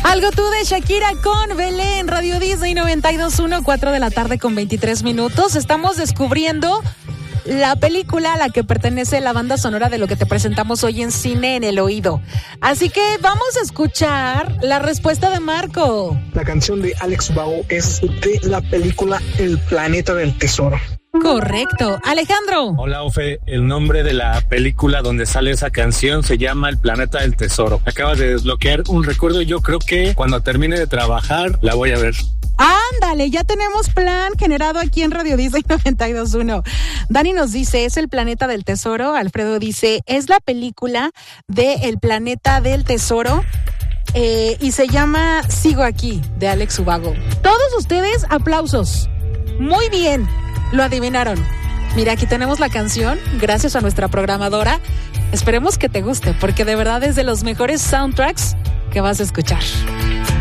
Algo tú de Shakira con Belén, Radio Disney 92.1, 4 de la tarde con 23 minutos. Estamos descubriendo la película a la que pertenece la banda sonora de lo que te presentamos hoy en Cine en el Oído. Así que vamos a escuchar la respuesta de Marco. La canción de Alex Ubago es de la película El Planeta del Tesoro. Correcto. Alejandro. Hola, Ofe. El nombre de la película donde sale esa canción se llama El Planeta del Tesoro. Acabas de desbloquear un recuerdo y yo creo que cuando termine de trabajar la voy a ver. Ándale, ya tenemos plan generado aquí en Radio Disney 92.1. Dani nos dice, es El Planeta del Tesoro. Alfredo dice, es la película de El Planeta del Tesoro. Y se llama Sigo Aquí, de Alex Ubago. Todos ustedes, aplausos. Muy bien, lo adivinaron. Mira, aquí tenemos la canción, gracias a nuestra programadora. Esperemos que te guste, porque de verdad es de los mejores soundtracks que vas a escuchar.